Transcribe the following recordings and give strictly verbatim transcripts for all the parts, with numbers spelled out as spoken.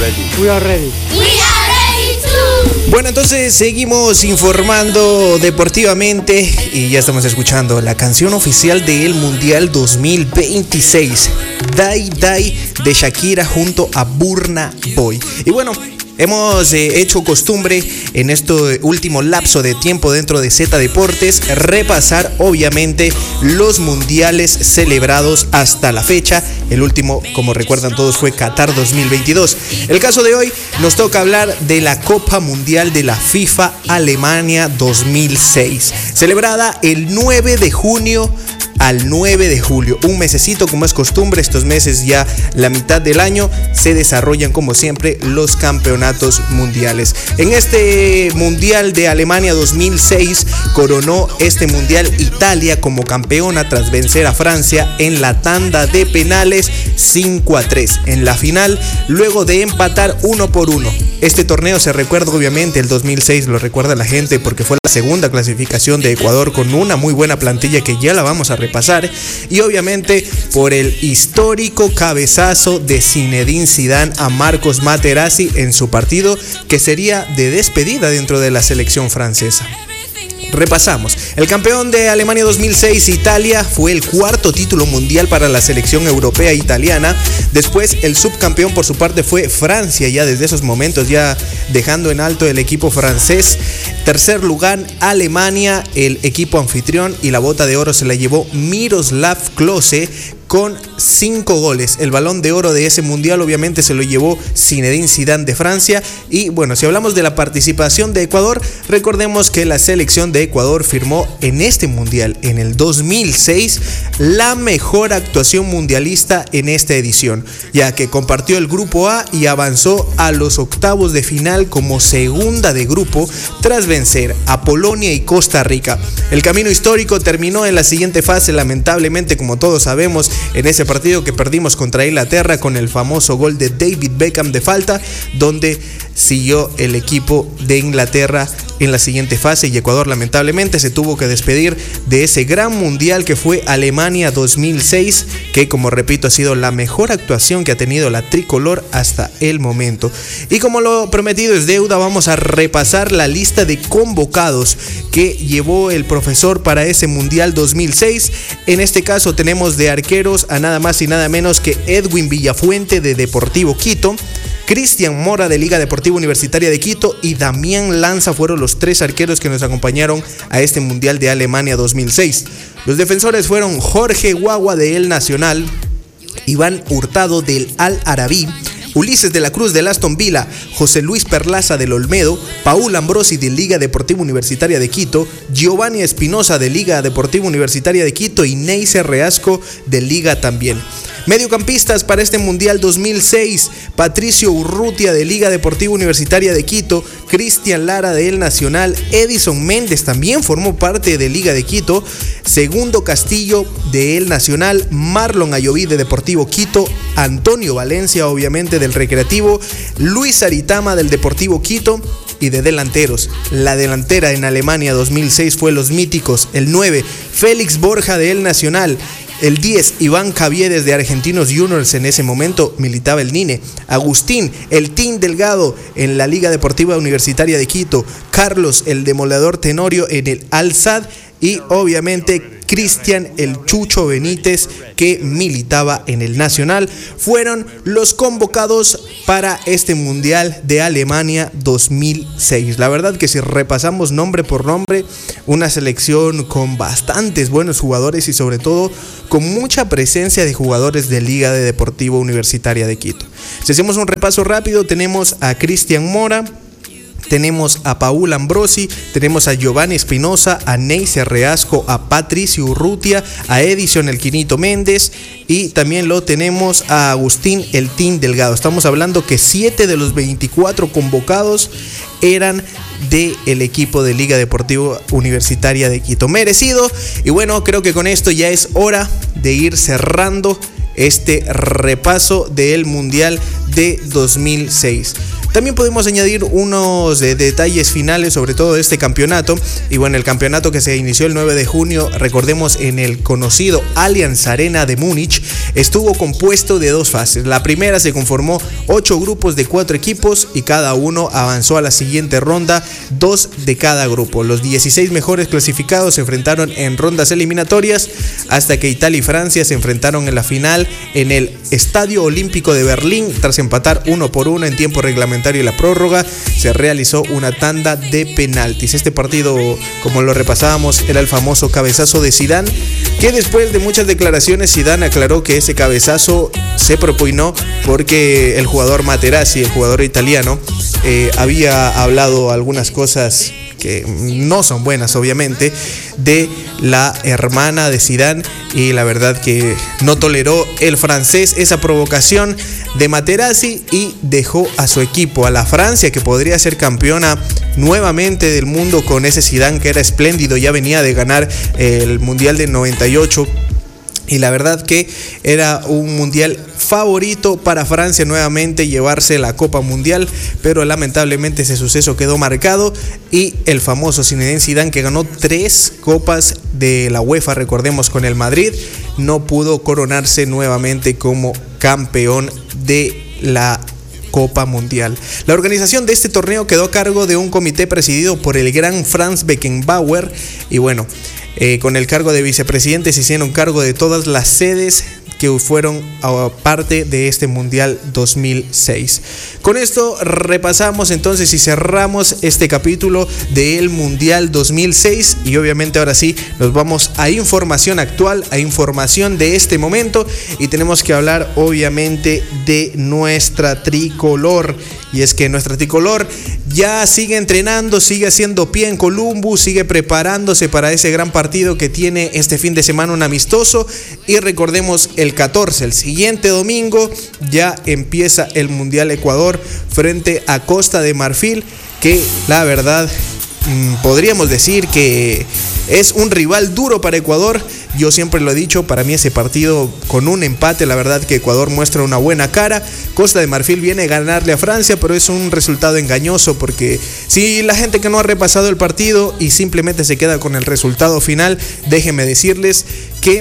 ready. We are ready. We are ready too. Bueno, entonces seguimos informando deportivamente y ya estamos escuchando la canción oficial del Mundial dos mil veintiséis, Die Die de Shakira junto a Burna Boy. Y bueno, hemos eh, hecho costumbre en este último lapso de tiempo dentro de Z Deportes repasar obviamente los mundiales celebrados hasta la fecha. El último, como recuerdan todos, fue Qatar dos mil veintidós. El caso de hoy nos toca hablar de la Copa Mundial de la FIFA Alemania dos mil seis, celebrada el nueve de junio al nueve de julio, un mesecito como es costumbre. Estos meses, ya la mitad del año, se desarrollan como siempre los campeonatos mundiales. En este Mundial de Alemania dos mil seis coronó este Mundial Italia como campeona tras vencer a Francia en la tanda de penales cinco a tres en la final, luego de empatar uno por uno. Este torneo se recuerda obviamente, el dos mil seis lo recuerda la gente porque fue la segunda clasificación de Ecuador con una muy buena plantilla que ya la vamos a repasar, y obviamente por el histórico cabezazo de Zinedine Zidane a Marcos Materazzi en su partido que sería de despedida dentro de la selección francesa. Repasamos. El campeón de Alemania dos mil seis, Italia, fue el cuarto título mundial para la selección europea italiana. Después, el subcampeón por su parte fue Francia, ya desde esos momentos ya dejando en alto el equipo francés. Tercer lugar, Alemania, el equipo anfitrión, y la bota de oro se la llevó Miroslav Klose con cinco goles. El balón de oro de ese mundial obviamente se lo llevó Zinedine Zidane de Francia. Y bueno, si hablamos de la participación de Ecuador, recordemos que la selección de Ecuador firmó en este mundial, en el dos mil seis, la mejor actuación mundialista en esta edición, ya que compartió el grupo A y avanzó a los octavos de final como segunda de grupo tras vencer a Polonia y Costa Rica. El camino histórico terminó en la siguiente fase, lamentablemente, como todos sabemos, en ese partido que perdimos contra Inglaterra con el famoso gol de David Beckham de falta, donde siguió el equipo de Inglaterra en la siguiente fase y Ecuador lamentablemente se tuvo que despedir de ese gran mundial que fue Alemania dos mil seis, que como repito ha sido la mejor actuación que ha tenido la tricolor hasta el momento. Y como lo prometido es deuda, vamos a repasar la lista de convocados que llevó el profesor para ese mundial dos mil seis. En este caso tenemos de arqueros a nada más y nada menos que Edwin Villafuente de Deportivo Quito, Cristian Mora de Liga Deportiva Universitaria de Quito y Damián Lanza fueron los tres arqueros que nos acompañaron a este Mundial de Alemania dos mil seis. Los defensores fueron Jorge Guagua de El Nacional, Iván Hurtado del Al Arabí, Ulises de la Cruz del Aston Villa, José Luis Perlaza del Olmedo, Paul Ambrosi de Liga Deportiva Universitaria de Quito, Giovanni Espinosa de Liga Deportiva Universitaria de Quito y Neisser Reasco de Liga también. Mediocampistas para este Mundial dos mil seis, Patricio Urrutia de Liga Deportiva Universitaria de Quito, Cristian Lara de El Nacional, Edison Méndez también formó parte de Liga de Quito, Segundo Castillo de El Nacional, Marlon Ayoví de Deportivo Quito, Antonio Valencia obviamente del Recreativo, Luis Aritama del Deportivo Quito. Y de delanteros, la delantera en Alemania dos mil seis fue los míticos: el nueve, Félix Borja de El Nacional; el diez, Iván Caviedes de Argentinos Juniors, en ese momento militaba el Nine; Agustín, el Team Delgado en la Liga Deportiva Universitaria de Quito; Carlos, el Demoledor Tenorio en el Al-Sadd; y obviamente Cristian el Chucho Benítez, que militaba en el Nacional. Fueron los convocados para este Mundial de Alemania dos mil seis. La verdad que si repasamos nombre por nombre, una selección con bastantes buenos jugadores y sobre todo con mucha presencia de jugadores de Liga de Deportiva Universitaria de Quito. Si hacemos un repaso rápido, tenemos a Cristian Mora, tenemos a Paul Ambrosi, tenemos a Giovanni Espinosa, a Neisser Reasco, a Patricio Urrutia, a Edison El Quinito Méndez y también lo tenemos a Agustín El Team Delgado. Estamos hablando que siete de los veinticuatro convocados eran del equipo de Liga Deportiva Universitaria de Quito. Merecido. Y bueno, creo que con esto ya es hora de ir cerrando este repaso del Mundial de dos mil seis. También podemos añadir unos eh, detalles finales sobre todo este campeonato. Y bueno, el campeonato que se inició el nueve de junio, recordemos, en el conocido Allianz Arena de Múnich, estuvo compuesto de dos fases. La primera se conformó ocho grupos de cuatro equipos y cada uno avanzó a la siguiente ronda, dos de cada grupo. Los dieciséis mejores clasificados se enfrentaron en rondas eliminatorias hasta que Italia y Francia se enfrentaron en la final en el Estadio Olímpico de Berlín. Tras empatar uno por uno en tiempo reglamentario y la prórroga, se realizó una tanda de penaltis. Este partido, como lo repasábamos, era el famoso cabezazo de Zidane, que después de muchas declaraciones Zidane aclaró que ese cabezazo se propinó porque el jugador Materazzi, el jugador italiano, eh, había hablado algunas cosas que no son buenas, obviamente, de la hermana de Zidane, y la verdad que no toleró el francés esa provocación de Materazzi y dejó a su equipo, a la Francia, que podría ser campeona nuevamente del mundo con ese Zidane que era espléndido, ya venía de ganar el Mundial del noventa y ocho. Y la verdad que era un mundial favorito para Francia nuevamente llevarse la Copa Mundial, pero lamentablemente ese suceso quedó marcado y el famoso Zinedine Zidane, que ganó tres copas de la UEFA, recordemos, con el Madrid, no pudo coronarse nuevamente como campeón de la Copa Mundial. La organización de este torneo quedó a cargo de un comité presidido por el gran Franz Beckenbauer y bueno, Eh, con el cargo de vicepresidente se hicieron cargo de todas las sedes que fueron a parte de este Mundial dos mil seis. Con esto repasamos entonces y cerramos este capítulo del Mundial dos mil seis y obviamente ahora sí nos vamos a información actual, a información de este momento, y tenemos que hablar obviamente de nuestra tricolor. Y es que nuestra tricolor ya sigue entrenando, sigue haciendo pie en Columbus, sigue preparándose para ese gran partido que tiene este fin de semana, un amistoso. Y recordemos, el catorce, el siguiente domingo, ya empieza el Mundial Ecuador frente a Costa de Marfil, que la verdad mmm, podríamos decir que es un rival duro para Ecuador. Yo siempre lo he dicho, para mí ese partido con un empate, la verdad que Ecuador muestra una buena cara. Costa de Marfil viene a ganarle a Francia, pero es un resultado engañoso, porque si la gente que no ha repasado el partido y simplemente se queda con el resultado final, déjenme decirles que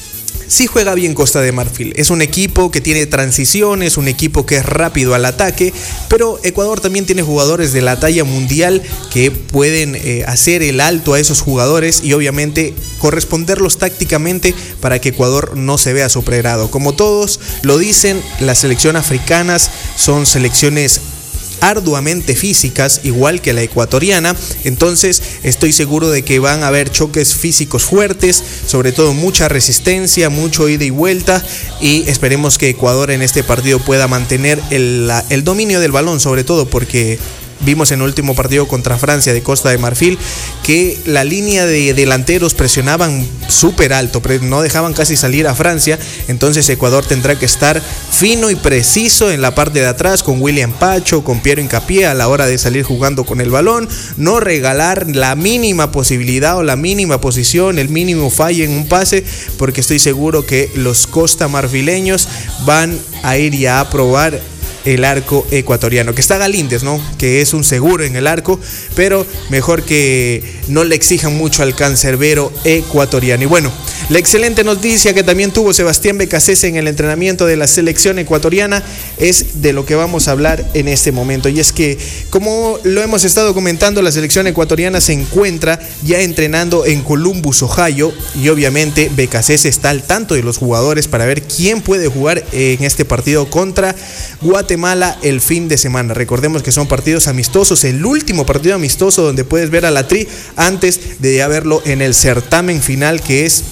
sí juega bien Costa de Marfil. Es un equipo que tiene transiciones, un equipo que es rápido al ataque, pero Ecuador también tiene jugadores de la talla mundial que pueden eh, hacer el alto a esos jugadores y obviamente corresponderlos tácticamente para que Ecuador no se vea superado. Como todos lo dicen, las selecciones africanas son selecciones arduamente físicas, igual que la ecuatoriana, entonces estoy seguro de que van a haber choques físicos fuertes, sobre todo mucha resistencia, mucho ida y vuelta, y esperemos que Ecuador en este partido pueda mantener el, el dominio del balón, sobre todo porque vimos en el último partido contra Francia de Costa de Marfil que la línea de delanteros presionaban súper alto, no dejaban casi salir a Francia. Entonces Ecuador tendrá que estar fino y preciso en la parte de atrás con William Pacho, con Piero Hincapié a la hora de salir jugando con el balón, no regalar la mínima posibilidad o la mínima posición, el mínimo fallo en un pase, porque estoy seguro que los costamarfileños van a ir ya a probar el arco ecuatoriano, que está Galíndez, ¿no? Que es un seguro en el arco, pero mejor que no le exijan mucho al cancerbero ecuatoriano. Y bueno, la excelente noticia que también tuvo Sebastián Becasese en el entrenamiento de la selección ecuatoriana es de lo que vamos a hablar en este momento, y es que, como lo hemos estado comentando, la selección ecuatoriana se encuentra ya entrenando en Columbus, Ohio, y obviamente Becasese está al tanto de los jugadores para ver quién puede jugar en este partido contra Guatemala el fin de semana. Recordemos que son partidos amistosos, el último partido amistoso donde puedes ver a la Tri antes de ya verlo en el certamen final, que es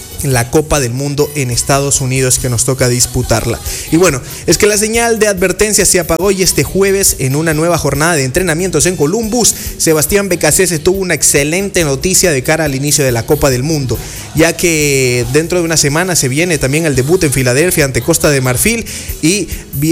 la Copa del Mundo en Estados Unidos, que nos toca disputarla. Y bueno, es que la señal de advertencia se apagó y este jueves, en una nueva jornada de entrenamientos en Columbus, Sebastián Becasese tuvo una excelente noticia de cara al inicio de la Copa del Mundo, ya que dentro de una semana se viene también el debut en Filadelfia ante Costa de Marfil, y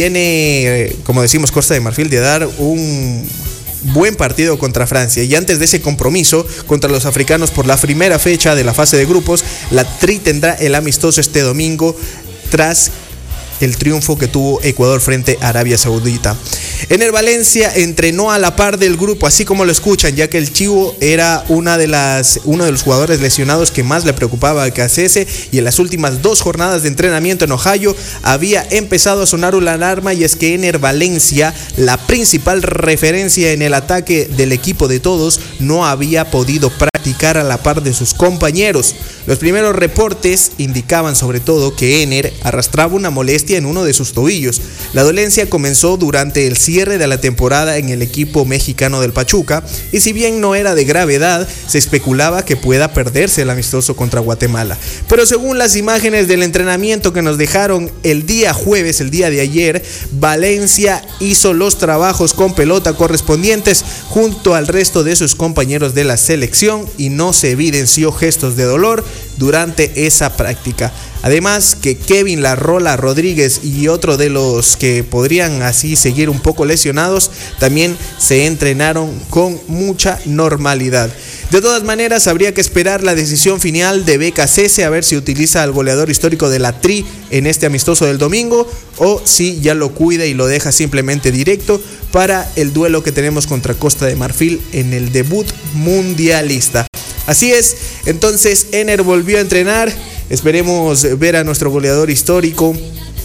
viene, como decimos, Costa de Marfil de dar un buen partido contra Francia, y antes de ese compromiso contra los africanos por la primera fecha de la fase de grupos, la Tri tendrá el amistoso este domingo tras el triunfo que tuvo Ecuador frente a Arabia Saudita. Ener Valencia entrenó a la par del grupo, así como lo escuchan, ya que el Chivo era una de las, uno de los jugadores lesionados que más le preocupaba a Cassese, y en las últimas dos jornadas de entrenamiento en Ohio había empezado a sonar una alarma, y es que Ener Valencia, la principal referencia en el ataque del equipo de todos, no había podido practicar a la par de sus compañeros. Los primeros reportes indicaban sobre todo que Ener arrastraba una molestia en uno de sus tobillos. La dolencia comenzó durante el cierre de la temporada en el equipo mexicano del Pachuca, y si bien no era de gravedad, se especulaba que pueda perderse el amistoso contra Guatemala. Pero según las imágenes del entrenamiento que nos dejaron el día jueves, el día de ayer, Valencia hizo los trabajos con pelota correspondientes junto al resto de sus compañeros de la selección y no se evidenció gestos de dolor durante esa práctica. Además que Kevin La Rola Rodríguez y otro de los que podrían así seguir un poco lesionados también se entrenaron con mucha normalidad. De todas maneras, habría que esperar la decisión final de B K C S a ver si utiliza al goleador histórico de la Tri en este amistoso del domingo, o si ya lo cuida y lo deja simplemente directo para el duelo que tenemos contra Costa de Marfil en el debut mundialista. Así es, entonces Ener volvió a entrenar. Esperemos ver a nuestro goleador histórico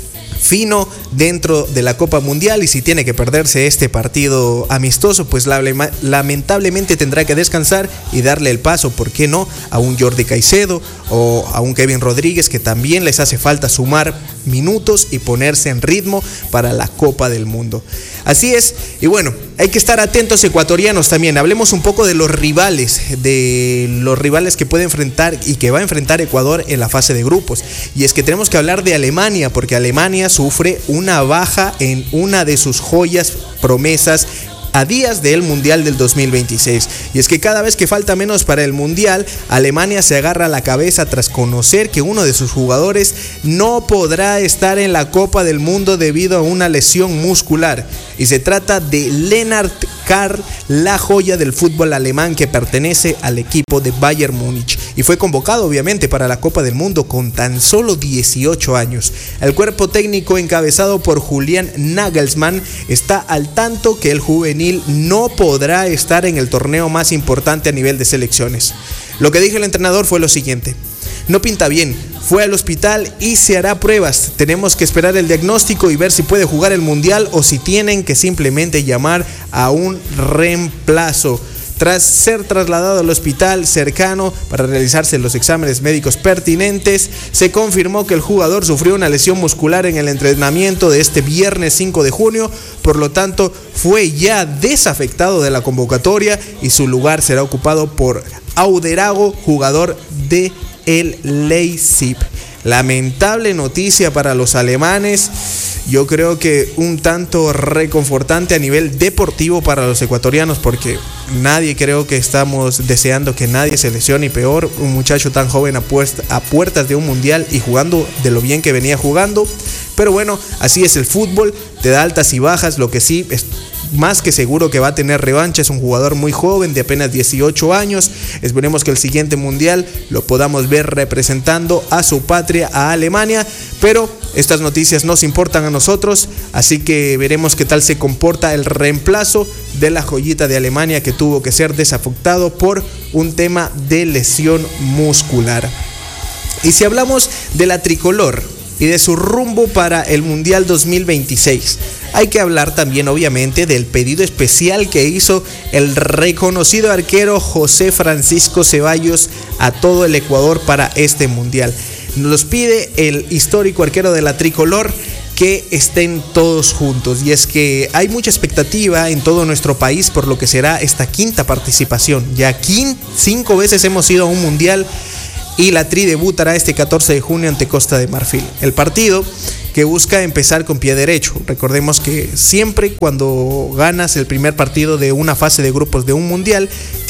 fino dentro de la Copa Mundial, y si tiene que perderse este partido amistoso, pues lamentablemente tendrá que descansar y darle el paso, ¿por qué no?, a un Jordi Caicedo o a un Kevin Rodríguez, que también les hace falta sumar minutos y ponerse en ritmo para la Copa del Mundo. Así es, y bueno, hay que estar atentos ecuatorianos también. Hablemos un poco de los rivales, de los rivales que puede enfrentar y que va a enfrentar Ecuador en la fase de grupos. Y es que tenemos que hablar de Alemania, porque Alemania sufre una baja en una de sus joyas promesas a días del Mundial del dos mil veintiséis. Y es que cada vez que falta menos para el Mundial, Alemania se agarra a la cabeza tras conocer que uno de sus jugadores no podrá estar en la Copa del Mundo debido a una lesión muscular. Y se trata de Lennart Karl, la joya del fútbol alemán que pertenece al equipo de Bayern Múnich, y fue convocado obviamente para la Copa del Mundo con tan solo dieciocho años. El cuerpo técnico encabezado por Julian Nagelsmann está al tanto que el juvenil no podrá estar en el torneo más importante a nivel de selecciones. Lo que dijo el entrenador fue lo siguiente: no pinta bien, fue al hospital y se hará pruebas. Tenemos que esperar el diagnóstico y ver si puede jugar el Mundial o si tienen que simplemente llamar a un reemplazo. Tras ser trasladado al hospital cercano para realizarse los exámenes médicos pertinentes, se confirmó que el jugador sufrió una lesión muscular en el entrenamiento de este viernes cinco de junio, por lo tanto fue ya desafectado de la convocatoria y su lugar será ocupado por Auderago, jugador de el Leipzig. Lamentable noticia para los alemanes. Yo creo que un tanto reconfortante a nivel deportivo para los ecuatorianos, porque nadie, creo que estamos deseando que nadie se lesione, y peor un muchacho tan joven a, puest- a puertas de un mundial y jugando de lo bien que venía jugando. Pero bueno, así es el fútbol, te da altas y bajas. Lo que sí es más que seguro que va a tener revancha, es un jugador muy joven de apenas dieciocho años. Esperemos que el siguiente mundial lo podamos ver representando a su patria, a Alemania, pero estas noticias nos importan a nosotros, así que veremos qué tal se comporta el reemplazo de la joyita de Alemania, que tuvo que ser desafectado por un tema de lesión muscular. Y si hablamos de la tricolor y de su rumbo para el Mundial dos mil veintiséis, hay que hablar también obviamente del pedido especial que hizo el reconocido arquero José Francisco Ceballos a todo el Ecuador para este Mundial. Nos pide el histórico arquero de la tricolor que estén todos juntos, y es que hay mucha expectativa en todo nuestro país por lo que será esta quinta participación. Ya aquí cinco veces hemos ido a un Mundial y la Tri debutará este catorce de junio ante Costa de Marfil. El partido que busca empezar con pie derecho. Recordemos que siempre cuando ganas el primer partido de una fase de grupos de un mundial,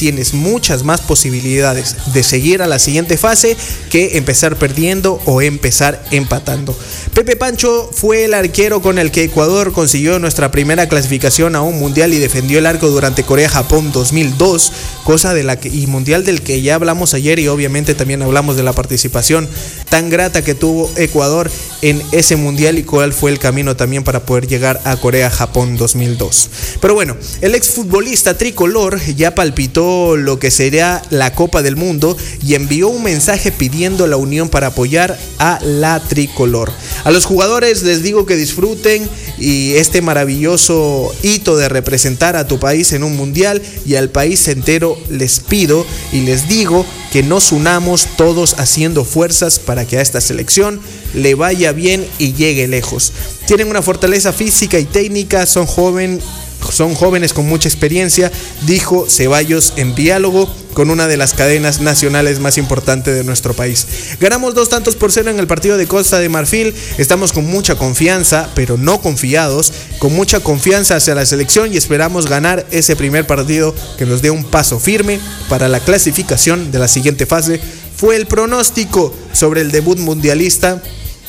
tienes muchas más posibilidades de seguir a la siguiente fase que empezar perdiendo o empezar empatando. Pepe Pancho fue el arquero con el que Ecuador consiguió nuestra primera clasificación a un mundial y defendió el arco durante Corea-Japón dos mil dos, cosa de la que, y mundial del que ya hablamos ayer, y obviamente también hablamos de la participación tan grata que tuvo Ecuador en ese mundial y cuál fue el camino también para poder llegar a Corea-Japón dos mil dos. Pero bueno, el exfutbolista tricolor ya palpitó lo que sería la Copa del Mundo y envió un mensaje pidiendo la unión para apoyar a la tricolor. A los jugadores les digo que disfruten y este maravilloso hito de representar a tu país en un mundial, y al país entero les pido y les digo que nos unamos todos haciendo fuerzas para que a esta selección le vaya bien y llegue lejos. Tienen una fortaleza física y técnica, son jóvenes Son jóvenes con mucha experiencia, dijo Ceballos en diálogo con una de las cadenas nacionales más importantes de nuestro país. Ganamos dos tantos por cero en el partido de Costa de Marfil. Estamos con mucha confianza, pero no confiados, con mucha confianza hacia la selección y esperamos ganar ese primer partido que nos dé un paso firme para la clasificación de la siguiente fase. Fue el pronóstico sobre el debut mundialista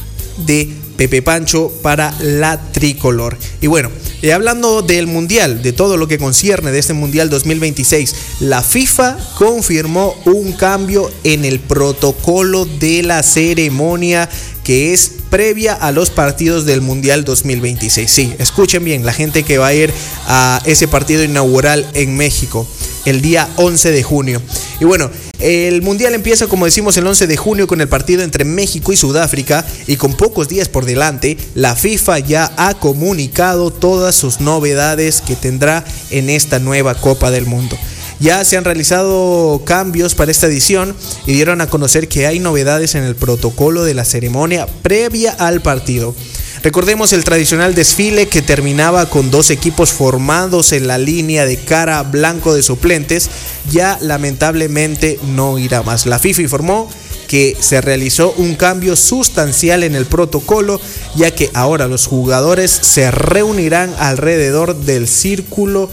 de Pepe Pancho para la tricolor. Y bueno, y hablando del mundial, de todo lo que concierne de este mundial dos mil veintiséis, la FIFA confirmó un cambio en el protocolo de la ceremonia que es previa a los partidos del mundial dos mil veintiséis. Sí, escuchen bien, la gente que va a ir a ese partido inaugural en México el día once de junio. Y bueno, el mundial empieza, como decimos, el once de junio con el partido entre México y Sudáfrica, y con pocos días por delante, la FIFA ya ha comunicado todas sus novedades que tendrá en esta nueva Copa del Mundo. Ya se han realizado cambios para esta edición y dieron a conocer que hay novedades en el protocolo de la ceremonia previa al partido. Recordemos el tradicional desfile que terminaba con dos equipos formados en la línea de cara blanco de suplentes, ya lamentablemente no irá más. La FIFA informó que se realizó un cambio sustancial en el protocolo, ya que ahora los jugadores se reunirán alrededor del círculo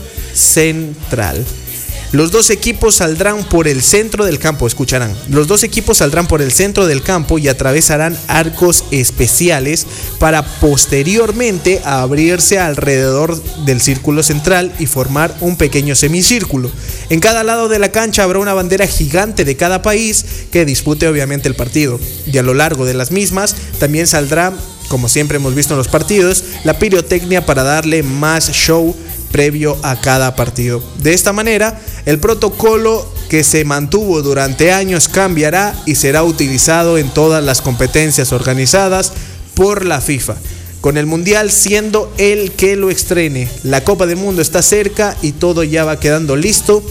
central. Los dos equipos saldrán por el centro del campo, escucharán. Los dos equipos saldrán por el centro del campo y atravesarán arcos especiales para posteriormente abrirse alrededor del círculo central y formar un pequeño semicírculo. En cada lado de la cancha habrá una bandera gigante de cada país que dispute obviamente el partido. Y a lo largo de las mismas también saldrá, como siempre hemos visto en los partidos, la pirotecnia para darle más show previo a cada partido. De esta manera, el protocolo que se mantuvo durante años cambiará y será utilizado en todas las competencias organizadas por la FIFA, con el Mundial siendo el que lo estrene. La Copa del Mundo está cerca y todo ya va quedando listo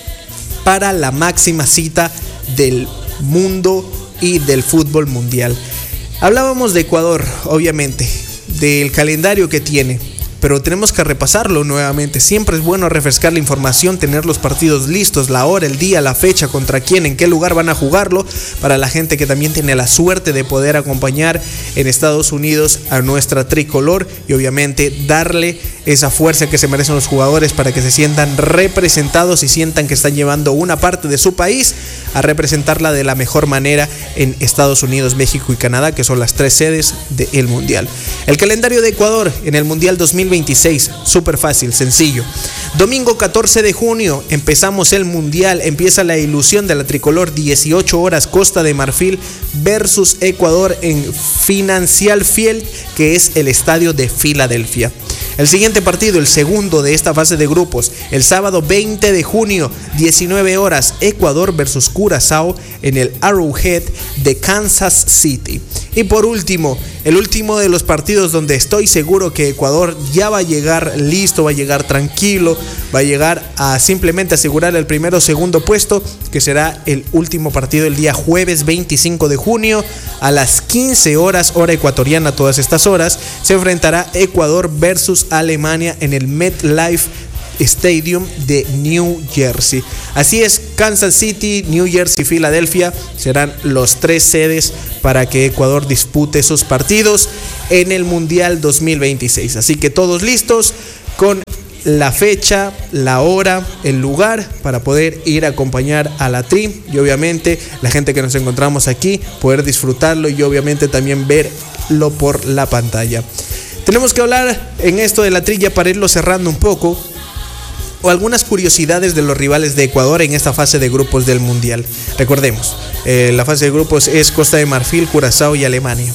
para la máxima cita del mundo y del fútbol mundial. Hablábamos de Ecuador, obviamente, del calendario que tiene, pero tenemos que repasarlo nuevamente. Siempre es bueno refrescar la información, tener los partidos listos, la hora, el día, la fecha, contra quién, en qué lugar van a jugarlo, para la gente que también tiene la suerte de poder acompañar en Estados Unidos a nuestra tricolor y obviamente darle esa fuerza que se merecen los jugadores para que se sientan representados y sientan que están llevando una parte de su país a representarla de la mejor manera en Estados Unidos, México y Canadá, que son las tres sedes del Mundial. El calendario de Ecuador en el Mundial dos mil veintiséis, súper fácil, sencillo. Domingo catorce de junio empezamos el Mundial, empieza la ilusión de la tricolor, dieciocho horas, Costa de Marfil versus Ecuador en Financial Field, que es el estadio de Filadelfia. El siguiente partido, el segundo de esta fase de grupos, el sábado veinte de junio, diecinueve horas, Ecuador versus Curazao en el Arrowhead de Kansas City. Y por último, el último de los partidos donde estoy seguro que Ecuador ya va a llegar listo, va a llegar tranquilo, va a llegar a simplemente asegurar el primero o segundo puesto, que será el último partido el día jueves veinticinco de junio a las quince horas, hora ecuatoriana, todas estas horas, se enfrentará Ecuador versus Alemania en el MetLife Stadium de New Jersey. Así es, Kansas City, New Jersey, Filadelfia serán los tres sedes para que Ecuador dispute esos partidos en el Mundial dos mil veintiséis. Así que todos listos con la fecha, la hora, el lugar para poder ir a acompañar a la Tri y obviamente la gente que nos encontramos aquí poder disfrutarlo y obviamente también verlo por la pantalla. Tenemos que hablar en esto de la Tri ya para irlo cerrando un poco, o algunas curiosidades de los rivales de Ecuador en esta fase de grupos del Mundial. Recordemos, eh, la fase de grupos es Costa de Marfil, Curazao y Alemania.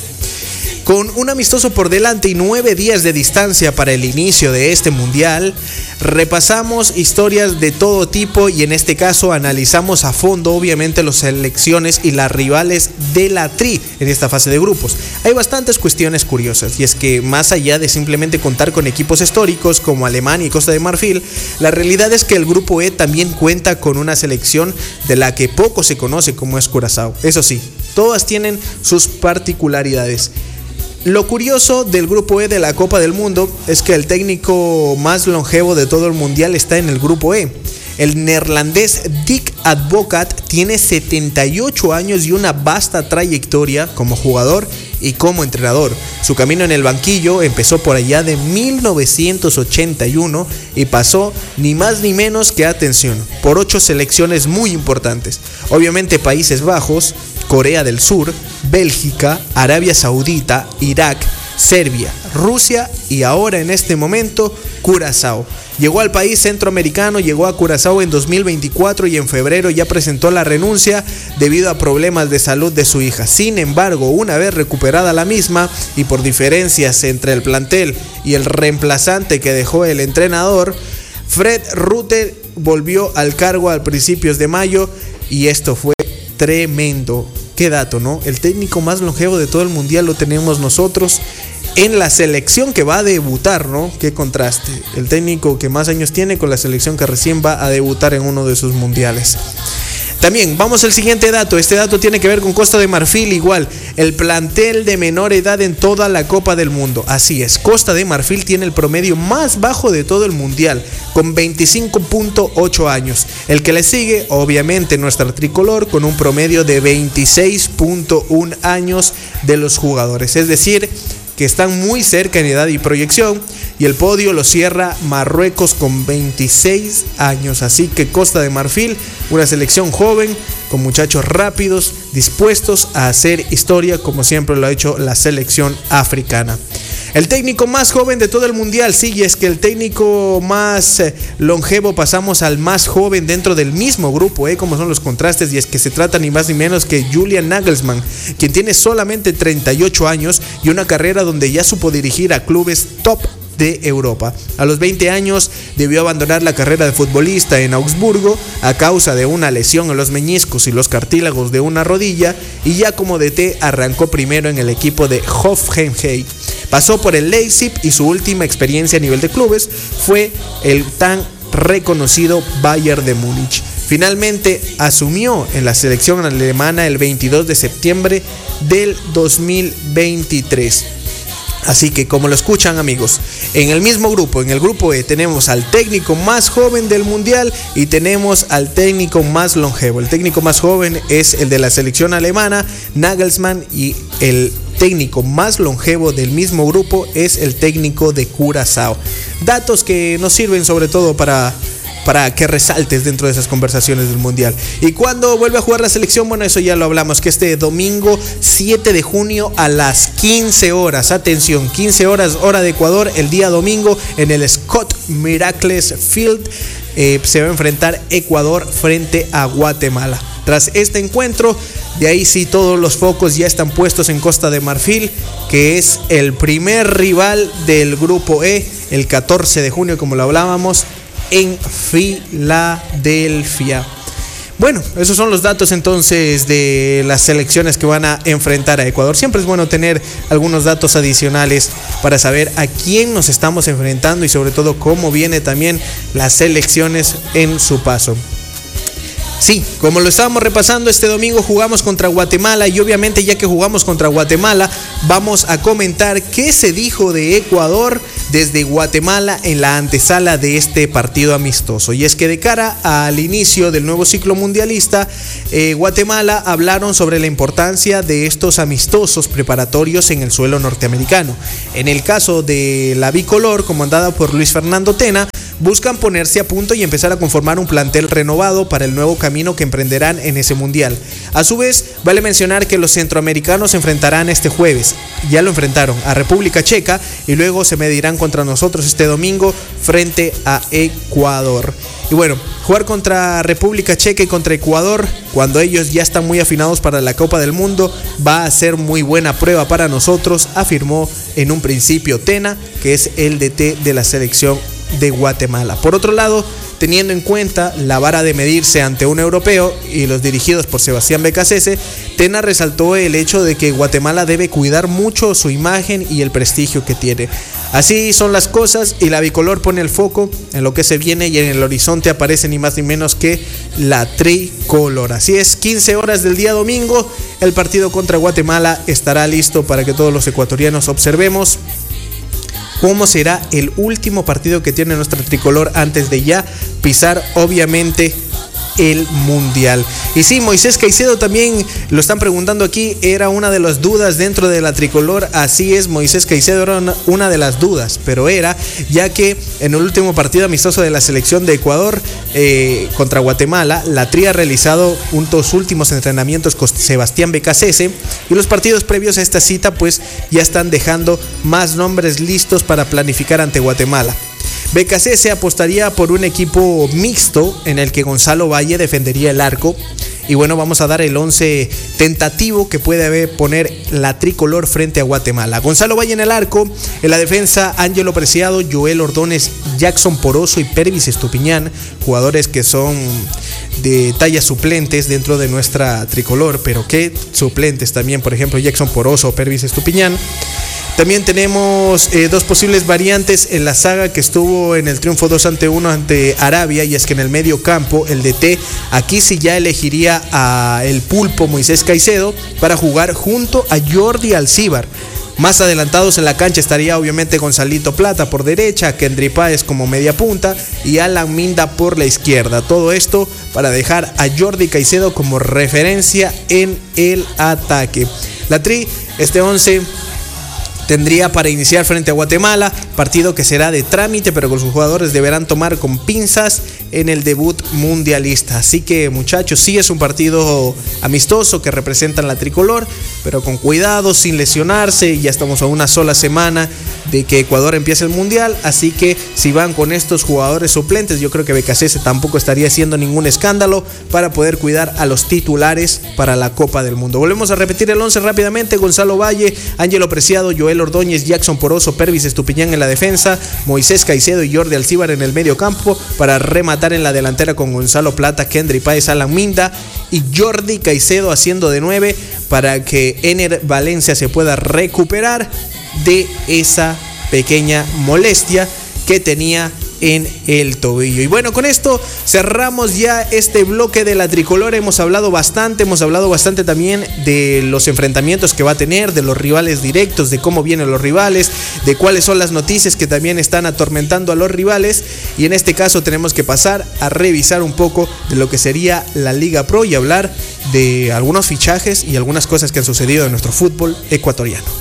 Con un amistoso por delante y nueve días de distancia para el inicio de este mundial, repasamos historias de todo tipo y en este caso analizamos a fondo obviamente las selecciones y las rivales de la Tri en esta fase de grupos. Hay bastantes cuestiones curiosas y es que más allá de simplemente contar con equipos históricos como Alemania y Costa de Marfil, la realidad es que el grupo E también cuenta con una selección de la que poco se conoce como es Curazao. Eso sí, todas tienen sus particularidades. Lo curioso del grupo E de la Copa del Mundo es que el técnico más longevo de todo el mundial está en el grupo E. El neerlandés Dick Advocaat tiene setenta y ocho años y una vasta trayectoria como jugador y como entrenador. Su camino en el banquillo empezó por allá de mil novecientos ochenta y uno y pasó ni más ni menos que, atención, por ocho selecciones muy importantes. Obviamente Países Bajos, Corea del Sur, Bélgica, Arabia Saudita, Irak, Serbia, Rusia y ahora en este momento Curazao. Llegó al país centroamericano, llegó a Curazao en dos mil veinticuatro y en febrero ya presentó la renuncia debido a problemas de salud de su hija. Sin embargo, una vez recuperada la misma y por diferencias entre el plantel y el reemplazante que dejó el entrenador, Fred Rutte volvió al cargo a principios de mayo y esto fue tremendo. Qué dato, ¿no? El técnico más longevo de todo el mundial lo tenemos nosotros en la selección que va a debutar, ¿no? Qué contraste. El técnico que más años tiene con la selección que recién va a debutar en uno de sus mundiales. También vamos al siguiente dato. Este dato tiene que ver con Costa de Marfil. Igual, el plantel de menor edad en toda la Copa del Mundo. Así es, Costa de Marfil tiene el promedio más bajo de todo el mundial, con veinticinco punto ocho años. El que le sigue, obviamente, nuestra tricolor, con un promedio de veintiséis punto uno años de los jugadores. Es decir, que están muy cerca en edad y proyección, y el podio lo cierra Marruecos con veintiséis años. Así que Costa de Marfil, una selección joven con muchachos rápidos, dispuestos a hacer historia como siempre lo ha hecho la selección africana. El técnico más joven de todo el mundial, sí, y es que el técnico más eh, longevo pasamos al más joven dentro del mismo grupo, eh, como son los contrastes, y es que se trata ni más ni menos que Julian Nagelsmann, quien tiene solamente treinta y ocho años y una carrera donde ya supo dirigir a clubes top de Europa. A los veinte años debió abandonar la carrera de futbolista en Augsburgo a causa de una lesión en los meñiscos y los cartílagos de una rodilla, y ya como D T arrancó primero en el equipo de Hoffenheim. Pasó por el Leipzig y su última experiencia a nivel de clubes fue el tan reconocido Bayern de Múnich. Finalmente asumió en la selección alemana el veintidós de septiembre del dos mil veintitrés. Así que como lo escuchan, amigos, en el mismo grupo, en el grupo E, tenemos al técnico más joven del mundial y tenemos al técnico más longevo. El técnico más joven es el de la selección alemana, Nagelsmann, y el técnico más longevo del mismo grupo es el técnico de Curazao. Datos que nos sirven sobre todo para... para que resaltes dentro de esas conversaciones del mundial. ¿Y cuándo vuelve a jugar la selección? Bueno, eso ya lo hablamos, que este domingo siete de junio a las quince horas, atención, quince horas hora de Ecuador, el día domingo en el Scott Miracles Field, eh, se va a enfrentar Ecuador frente a Guatemala. Tras este encuentro, de ahí sí todos los focos ya están puestos en Costa de Marfil, que es el primer rival del grupo E, el catorce de junio, como lo hablábamos, en Filadelfia. Bueno, esos son los datos entonces de las selecciones que van a enfrentar a Ecuador. Siempre es bueno tener algunos datos adicionales para saber a quién nos estamos enfrentando y sobre todo cómo vienen también las selecciones en su paso. Sí, como lo estábamos repasando, este domingo jugamos contra Guatemala y obviamente ya que jugamos contra Guatemala, vamos a comentar qué se dijo de Ecuador desde Guatemala en la antesala de este partido amistoso. Y es que de cara al inicio del nuevo ciclo mundialista, eh, Guatemala hablaron sobre la importancia de estos amistosos preparatorios en el suelo norteamericano. En el caso de la bicolor, comandada por Luis Fernando Tena, buscan ponerse a punto y empezar a conformar un plantel renovado para el nuevo camino que emprenderán en ese mundial. A su vez, vale mencionar que los centroamericanos se enfrentarán este jueves. Ya lo enfrentaron a República Checa y luego se medirán contra nosotros este domingo frente a Ecuador. Y bueno, jugar contra República Checa y contra Ecuador, cuando ellos ya están muy afinados para la Copa del Mundo, va a ser muy buena prueba para nosotros, afirmó en un principio Tena, que es el D T de la selección de Guatemala. Por otro lado, teniendo en cuenta la vara de medirse ante un europeo y los dirigidos por Sebastián Becasese, Tena resaltó el hecho de que Guatemala debe cuidar mucho su imagen y el prestigio que tiene. Así son las cosas y la bicolor pone el foco en lo que se viene y en el horizonte aparece ni más ni menos que la tricolor. Así es, quince horas del día domingo, el partido contra Guatemala estará listo para que todos los ecuatorianos observemos cómo será el último partido que tiene nuestra tricolor antes de ya pisar obviamente el mundial. Y sí, Moisés Caicedo también lo están preguntando aquí, era una de las dudas dentro de la tricolor. Así es, Moisés Caicedo era una, una de las dudas, pero era ya que en el último partido amistoso de la selección de Ecuador eh, contra Guatemala, la Tri ha realizado unos últimos entrenamientos con Sebastián Becasese y los partidos previos a esta cita pues ya están dejando más nombres listos para planificar ante Guatemala. Becasese apostaría por un equipo mixto en el que Gonzalo Valle defendería el arco. Y bueno, vamos a dar el once tentativo que puede poner la tricolor frente a Guatemala. Gonzalo Valle en el arco, en la defensa Ángelo Preciado, Joel Ordóñez, Jackson Poroso y Pervis Estupiñán, jugadores que son de tallas suplentes dentro de nuestra tricolor, pero que suplentes también, por ejemplo Jackson Poroso o Pervis Estupiñán. También tenemos eh, dos posibles variantes en la saga que estuvo en el triunfo dos ante uno ante Arabia, y es que en el medio campo el D T aquí sí ya elegiría a el pulpo Moisés Caicedo para jugar junto a Jordi Alcibar. Más adelantados en la cancha estaría obviamente Gonzalito Plata por derecha, Kendry Páez como media punta y Alan Minda por la izquierda. Todo esto para dejar a Jordi Caicedo como referencia en el ataque. La Tri, este once tendría para iniciar frente a Guatemala, partido que será de trámite, pero con sus jugadores deberán tomar con pinzas en el debut mundialista. Así que, muchachos, sí es un partido amistoso que representan la tricolor, pero con cuidado, sin lesionarse. Ya estamos a una sola semana de que Ecuador empiece el mundial, así que si van con estos jugadores suplentes, yo creo que Becasese tampoco estaría haciendo ningún escándalo para poder cuidar a los titulares para la Copa del Mundo. Volvemos a repetir el once rápidamente: Gonzalo Valle, Ángelo Preciado, Joel Ordóñez, Jackson Poroso, Pervis Estupiñán en la defensa, Moisés Caicedo y Jordi Alcibar en el medio campo, para rematar en la delantera con Gonzalo Plata, Kendry Páez, Alan Minda y Jordi Caicedo haciendo de nueve para que Ener Valencia se pueda recuperar de esa pequeña molestia que tenía en el tobillo. Y bueno, con esto cerramos ya este bloque de la tricolor. Hemos hablado bastante, hemos hablado bastante también de los enfrentamientos que va a tener, de los rivales directos, de cómo vienen los rivales, de cuáles son las noticias que también están atormentando a los rivales. Y en este caso tenemos que pasar a revisar un poco de lo que sería la Liga Pro y hablar de algunos fichajes y algunas cosas que han sucedido en nuestro fútbol ecuatoriano.